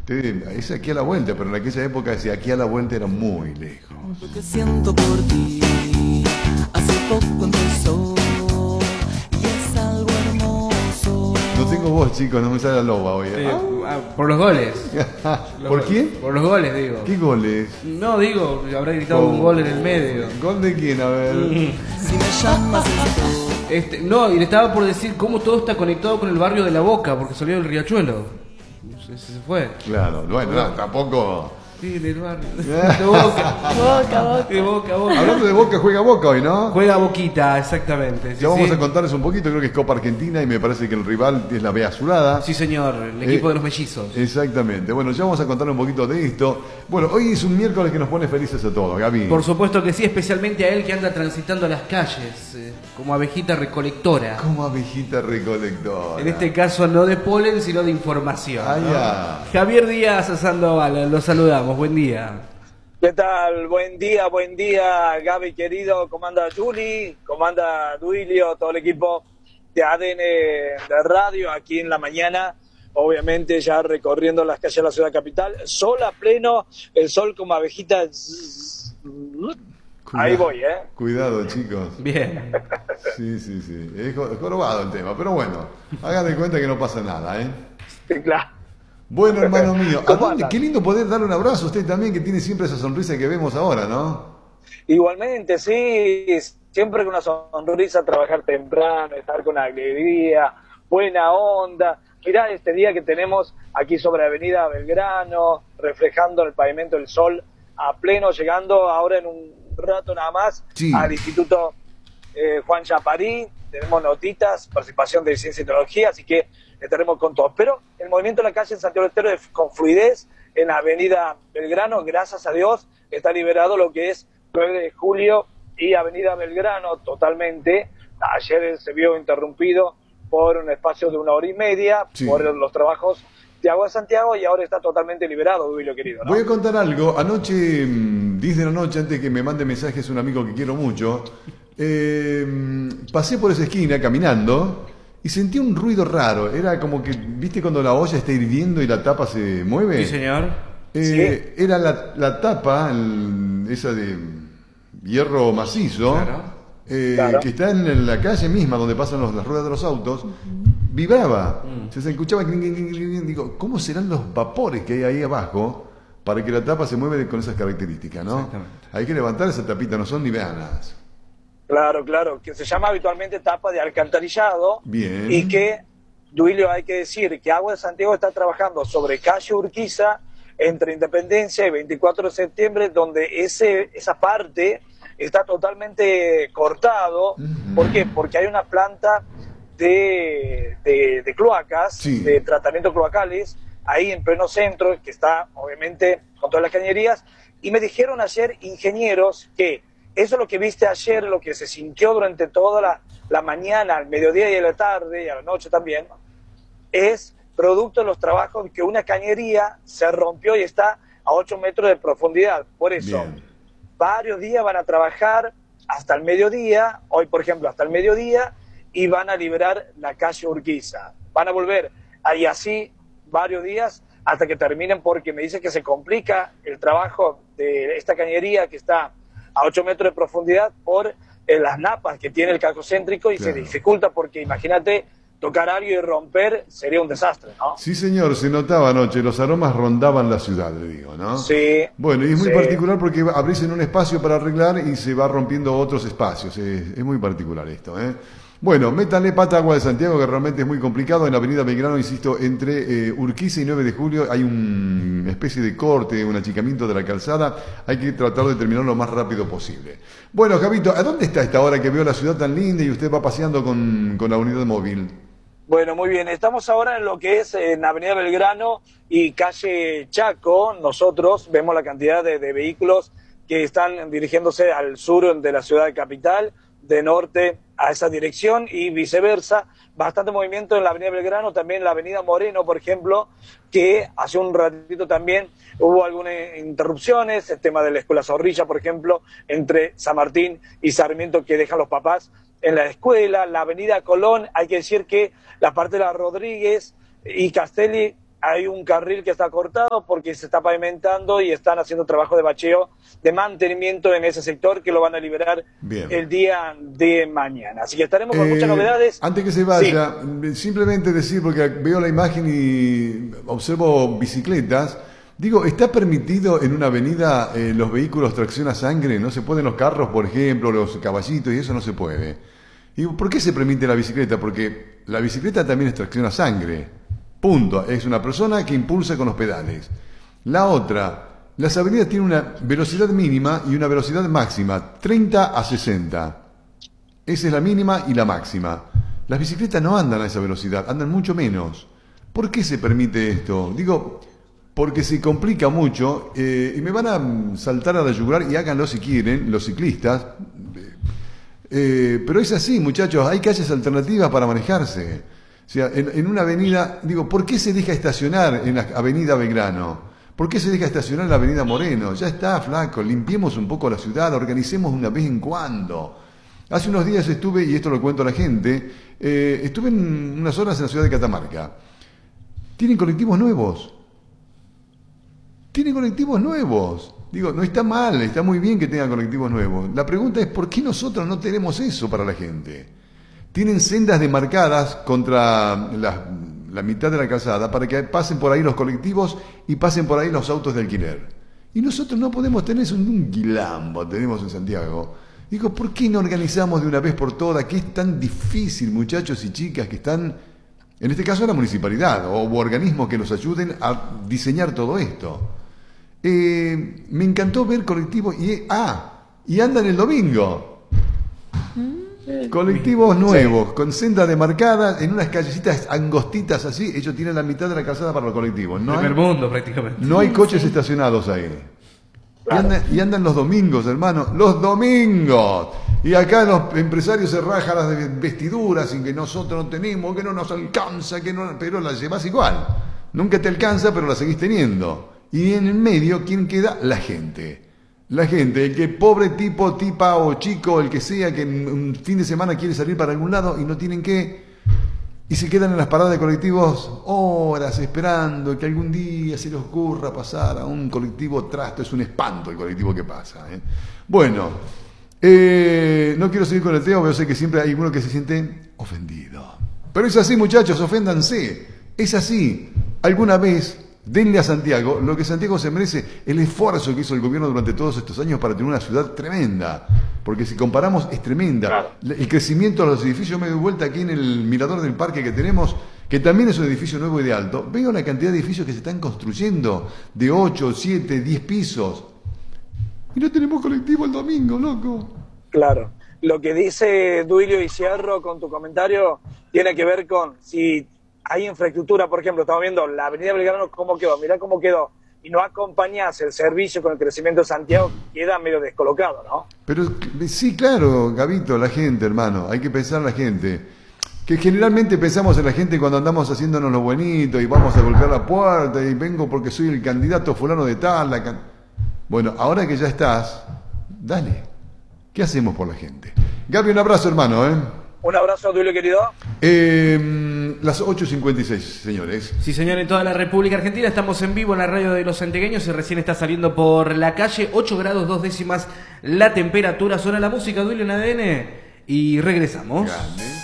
Es aquí a la vuelta, pero en aquella época decía aquí a la vuelta era muy lejos. Lo que siento por ti, hace poco empezó y es algo hermoso. No tengo voz, chicos, no me sale la loba hoy. Por los goles. ¿Por quién? Por los goles, digo. ¿Qué goles? No, digo, habrá gritado un gol en el medio. ¿Gol de quién? A ver. Si me llamas No, y le estaba por decir cómo todo está conectado con el barrio de La Boca, porque salió del Riachuelo. Se fue. Claro, bueno, no, tampoco. Sí, del barrio. De Boca. De Boca. Hablando de Boca, juega Boca hoy, ¿no? Juega Boquita, exactamente. Sí, Ya vamos sí. a contarles un poquito, creo que es Copa Argentina y me parece que el rival es la B Azulada. Sí, señor, el equipo de los mellizos. Exactamente. Bueno, ya vamos a contar un poquito de esto. Bueno, hoy es un miércoles que nos pone felices a todos, Gaby. Por supuesto que sí, especialmente a él que anda transitando las calles, como abejita recolectora. Como abejita recolectora. En este caso no de polen, sino de información. Ah, ¿no? ya. Javier Díaz Sandoval, lo saludamos, buen día. ¿Qué tal? Buen día, Gaby querido. ¿Cómo anda Juli? ¿Cómo anda Duilio? Todo el equipo de ADN de Radio aquí en la mañana. Obviamente ya recorriendo las calles de la ciudad capital. Sol a pleno, el sol como abejita. Ahí voy, ¿eh? Cuidado, chicos. Bien. Sí. Es jorobado el tema, pero bueno, hagan de cuenta que no pasa nada, ¿eh? Sí, claro. Bueno, hermano mío, ¿Cómo andas? qué lindo poder darle un abrazo a usted también, que tiene siempre esa sonrisa que vemos ahora, ¿no? Igualmente, sí, siempre con una sonrisa, trabajar temprano, estar con alegría, buena onda. Mirá este día que tenemos aquí sobre Avenida Belgrano, reflejando el pavimento el sol a pleno, llegando ahora en un rato nada más Sí. al Instituto Juan Chaparí. Tenemos notitas, participación de Ciencia y Tecnología, así que estaremos con todos. Pero el movimiento en la calle en Santiago del Estero es con fluidez en la Avenida Belgrano, gracias a Dios, está liberado lo que es 9 de julio y Avenida Belgrano totalmente. Ayer se vio interrumpido por un espacio de 1 hora y media, Sí. por los trabajos de Agua de Santiago, y ahora está totalmente liberado, Duilio querido, ¿no? Voy a contar algo. Anoche, 10 de la noche, antes que me mande mensajes un amigo que quiero mucho, pasé por esa esquina caminando y sentí un ruido raro. Era como que, ¿viste cuando la olla está hirviendo y la tapa se mueve? Sí, señor. Sí. Era la tapa, esa de hierro macizo, Claro. Claro. que está en la calle misma donde pasan las ruedas de los autos, vibraba. Se escuchaba, clink, clink, clink, clink. Digo, ¿cómo serán los vapores que hay ahí abajo para que la tapa se mueva con esas características, ¿no? Exactamente. Hay que levantar esa tapita, no son livianas. Claro, que se llama habitualmente tapa de alcantarillado. Bien. Y que, Duilio, hay que decir que Agua de Santiago está trabajando sobre calle Urquiza, entre Independencia y 24 de septiembre, donde esa parte está totalmente cortado. Ujú. ¿Por qué? Porque hay una planta de cloacas, Sí. de tratamiento cloacales, ahí en pleno centro, que está obviamente con todas las cañerías, y me dijeron ayer ingenieros que eso es lo que viste ayer, lo que se sintió durante toda la mañana, al mediodía y a la tarde, y a la noche también, es producto de los trabajos que una cañería se rompió y está a 8 metros de profundidad. Por eso, Bien. varios días van a trabajar hasta el mediodía, hoy por ejemplo hasta el mediodía, y van a liberar la calle Urquiza. Van a volver ahí así varios días hasta que terminen, porque me dice que se complica el trabajo de esta cañería que está a 8 metros de profundidad por las napas que tiene el casco céntrico, y Claro. se dificulta porque imagínate tocar algo y romper, sería un desastre, ¿no? Sí, señor, se notaba anoche, los aromas rondaban la ciudad, le digo, ¿no? Sí. Bueno, y es muy Sí. particular porque abrís en un espacio para arreglar y se va rompiendo otros espacios. Es muy particular esto, ¿eh? Bueno, métanle pata a Agua de Santiago, que realmente es muy complicado. En la avenida Belgrano, insisto, entre Urquiza y 9 de julio hay una especie de corte, un achicamiento de la calzada. Hay que tratar de terminarlo lo más rápido posible. Bueno, Javito, ¿a dónde está esta hora que veo la ciudad tan linda y usted va paseando con la unidad móvil? Bueno, muy bien. Estamos ahora en lo que es en Avenida Belgrano y calle Chaco. Nosotros vemos la cantidad de vehículos que están dirigiéndose al sur de la ciudad capital, de norte a esa dirección y viceversa. Bastante movimiento en la Avenida Belgrano, también la Avenida Moreno, por ejemplo, que hace un ratito también hubo algunas interrupciones, el tema de la Escuela Zorrilla, por ejemplo, entre San Martín y Sarmiento, que dejan los papás en la escuela. La Avenida Colón, hay que decir que la parte de la Rodríguez y Castelli hay un carril que está cortado porque se está pavimentando y están haciendo trabajo de bacheo, de mantenimiento en ese sector que lo van a liberar el día de mañana. Así que estaremos con muchas novedades. Antes que se vaya, simplemente decir, porque veo la imagen y observo bicicletas. Digo, ¿está permitido en una avenida los vehículos tracción a sangre? ¿No se pueden los carros, por ejemplo, los caballitos y eso no se puede? Y ¿por qué se permite la bicicleta? Porque la bicicleta también es tracción a sangre. Punto. Es una persona que impulsa con los pedales. La otra, las avenidas tienen una velocidad mínima y una velocidad máxima, 30 a 60. Esa es la mínima y la máxima. Las bicicletas no andan a esa velocidad, andan mucho menos. ¿Por qué se permite esto? Digo, porque se complica mucho y me van a saltar a la yugular y háganlo si quieren, los ciclistas. Pero es así, muchachos, hay calles alternativas para manejarse. O sea, en una avenida, digo, ¿por qué se deja estacionar en la avenida Belgrano? ¿Por qué se deja estacionar en la avenida Moreno? Ya está, flaco, limpiemos un poco la ciudad, organicemos una vez en cuando. Hace unos días estuve, y esto lo cuento a la gente, estuve en unas horas en la ciudad de Catamarca. Tienen colectivos nuevos. Tienen colectivos nuevos. Digo, no está mal, está muy bien que tengan colectivos nuevos. La pregunta es, ¿por qué nosotros no tenemos eso para la gente? Tienen sendas demarcadas contra la mitad de la calzada para que pasen por ahí los colectivos y pasen por ahí los autos de alquiler. Y nosotros no podemos tener eso, un quilombo tenemos en Santiago. Digo, ¿por qué no organizamos de una vez por todas? Que es tan difícil, muchachos y chicas que están, en este caso la municipalidad o organismos que nos ayuden a diseñar todo esto. Me encantó ver colectivos y andan el domingo. Colectivos nuevos, con senda demarcada, en unas callecitas angostitas así, ellos tienen la mitad de la calzada para los colectivos. Primer mundo, prácticamente. No hay coches estacionados ahí. Claro. Y andan los domingos, hermano, los domingos. Y acá los empresarios se rajan las vestiduras y que nosotros no tenemos, que no nos alcanza, pero las llevas igual. Nunca te alcanza, pero la seguís teniendo. Y en el medio, ¿quién queda? La gente. La gente, el que pobre tipo, tipa o chico, el que sea, que en un fin de semana quiere salir para algún lado y no tienen qué, y se quedan en las paradas de colectivos horas esperando que algún día se les ocurra pasar a un colectivo trasto. Es un espanto el colectivo que pasa. Bueno, no quiero seguir con el tema, pero sé que siempre hay uno que se siente ofendido. Pero es así, muchachos, oféndanse. Es así. Alguna vez denle a Santiago lo que Santiago se merece, el esfuerzo que hizo el gobierno durante todos estos años para tener una ciudad tremenda, porque si comparamos es tremenda. Claro. El crecimiento de los edificios, me doy vuelta aquí en el mirador del parque que tenemos, que también es un edificio nuevo y de alto, veo la cantidad de edificios que se están construyendo, de 8, 7, 10 pisos, y no tenemos colectivo el domingo, loco. Claro, lo que dice Duilio y cierro con tu comentario tiene que ver con si hay infraestructura. Por ejemplo, estamos viendo la avenida Belgrano cómo quedó, mirá cómo quedó, y no acompañás el servicio con el crecimiento de Santiago, queda medio descolocado, ¿no? Pero sí, claro, Gabito, la gente, hermano, hay que pensar en la gente, que generalmente pensamos en la gente cuando andamos haciéndonos lo bonito y vamos a golpear la puerta y vengo porque soy el candidato fulano de tal. Bueno, ahora que ya estás, dale, ¿qué hacemos por la gente? Gaby, un abrazo, hermano, Un abrazo, Duilio, querido. Las 8:56, señores. Sí, señor, en toda la República Argentina estamos en vivo en la radio de los santiagueños y recién está saliendo por la calle, 8 grados 2 décimas la temperatura. Suena la música, Duilio, en ADN y regresamos. Grande.